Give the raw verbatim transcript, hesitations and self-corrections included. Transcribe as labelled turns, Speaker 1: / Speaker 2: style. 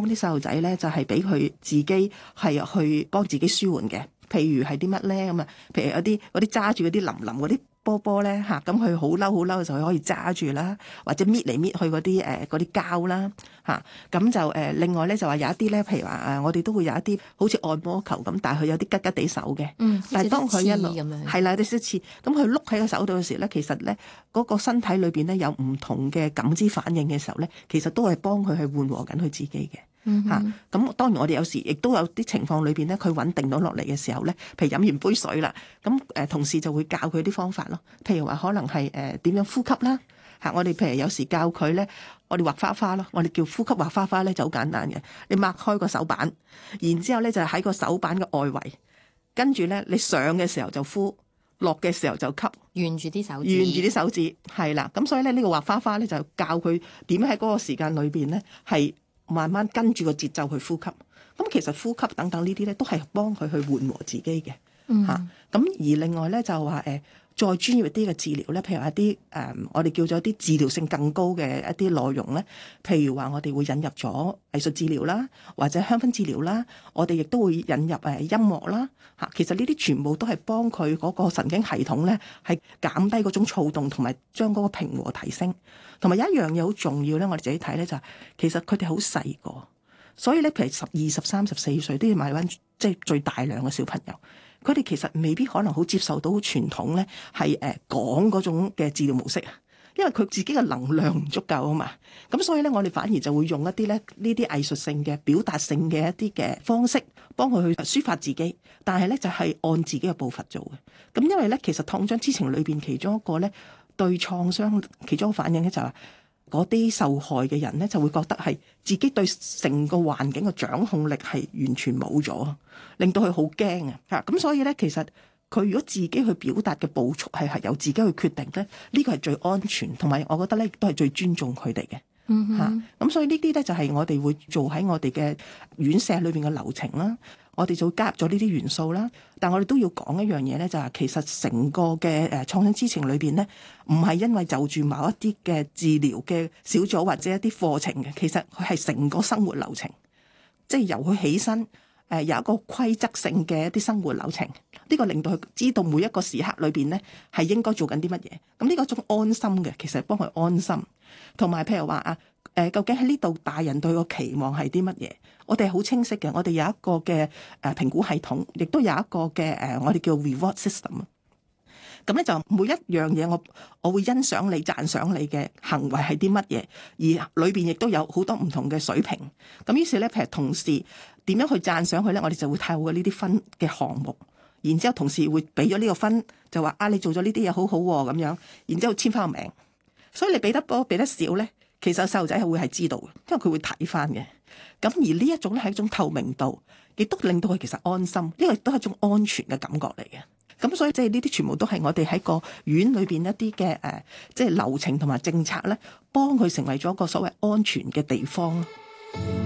Speaker 1: 啲細路仔咧就係俾佢自己係去幫自己舒緩嘅。譬如係啲乜咧咁啊？譬如有啲嗰啲揸住嗰啲腍腍嗰啲波波咧嚇，咁佢好嬲好嬲嘅時候，佢可以揸住啦，或者搣嚟搣去嗰啲誒嗰啲膠啦嚇。咁就誒另外咧就話有一啲咧，譬如話誒我哋都會有一啲好似按摩球咁，但係佢有啲吉吉地手嘅。
Speaker 2: 嗯，
Speaker 1: 但係當佢一路
Speaker 2: 咁樣
Speaker 1: 係啦，有啲似，咁佢碌喺個手度嘅時咧，其實咧嗰個身體裏邊咧有唔同嘅感知反應嘅時候咧，其實都係幫佢去緩和緊佢自己嘅。
Speaker 2: 嗯
Speaker 1: 嚇，咁、啊、當然我哋有時亦都有啲情況裏邊咧，佢穩定到落嚟嘅時候咧，譬如飲完杯水啦，咁誒、呃、同事就會教佢啲方法咯。譬如話可能係誒點樣呼吸啦，嚇、啊、我哋譬如有時教佢咧，我哋畫花花咯，我哋叫呼吸畫花花咧就好簡單嘅，你擘開個手板，然之後咧就喺個手板嘅外圍，跟住咧你上嘅時候就呼，落嘅時候就吸，
Speaker 2: 沿住啲手指，
Speaker 1: 沿住啲手指係啦。咁所以咧呢個畫花花咧就教佢點喺嗰個時間裏邊咧係慢慢跟住個節奏去呼吸，咁其實呼吸等等呢啲咧都係幫佢去緩和自己嘅嚇。咁、
Speaker 2: 嗯
Speaker 1: 啊、而另外咧就話誒、呃、再專業啲嘅治療咧，譬如話一啲誒、呃、我哋叫做一啲治療性更高嘅一啲內容咧，譬如話我哋會引入咗藝術治療啦，或者香薰治療啦，我哋亦都會引入誒音樂啦嚇。其實呢啲全部都係幫佢嗰個神經系統咧係減低嗰種躁動，同埋將嗰個平和提升。同埋有一樣嘢好重要咧，我哋自己睇咧就係、是、其實佢哋好細個，所以咧譬如十二、十三、十四歲都要買翻即係最大量嘅小朋友，佢哋其實未必可能好接受到傳統咧係誒講嗰種嘅治療模式啊，因為佢自己嘅能量唔足夠啊嘛。咁所以咧，我哋反而就會用一啲咧呢啲藝術性嘅表達性嘅一啲嘅方式，幫佢去抒發自己，但係咧就係、是、按自己嘅步伐做嘅。咁因為咧，其實擴張知情裏邊其中一個咧。對創傷其中一個反應咧就係嗰啲受害嘅人咧就會覺得係自己對成個環境嘅掌控力係完全冇咗，令到佢好驚啊！嚇咁所以咧，其實佢如果自己去表達嘅步速係係由自己去決定咧，呢個係最安全，同埋我覺得咧亦都係最尊重佢哋嘅。
Speaker 2: 嗯哼，
Speaker 1: 嚇咁所以呢啲咧就係我哋會做喺我哋嘅院舍裏邊嘅流程啦。我哋就加入咗呢啲元素啦，但我哋都要講一樣嘢咧，就係其實成個嘅誒創傷知情裏邊咧，唔係因為就住某一啲嘅治療嘅小組或者一啲課程嘅，其實佢係成個生活流程，即係由佢起身誒有一個規則性嘅一啲生活流程，呢個令到佢知道每一個時刻裏邊咧係應該做緊啲乜嘢，咁呢個種安心嘅，其實係幫佢安心，同埋譬如話啊。誒，究竟喺呢度大人對個期望係啲乜嘢？我哋好清晰嘅，我哋有一個嘅誒評估系統，亦都有一個嘅誒我哋叫 reward system。咁咧就每一樣嘢，我我會欣賞你、讚賞你嘅行為係啲乜嘢，而裏邊亦都有好多唔同嘅水平。咁於是咧，譬如同事點樣去讚賞佢咧，我哋就會透過呢啲分嘅項目，然之後同事會俾咗呢個分，就話啊，你做咗呢啲嘢好好喎咁樣，然之後簽翻個名。所以你俾得多、俾得少咧，其實細路仔係會係知道嘅，因為佢會睇翻嘅。咁而呢一種咧係一種透明度，亦都令到佢其實安心，因為都係一種安全嘅感覺嚟嘅。咁所以即係呢啲全部都係我哋喺個院裏邊一啲嘅誒，即係流程同埋政策咧，幫佢成為咗一個所謂安全嘅地方。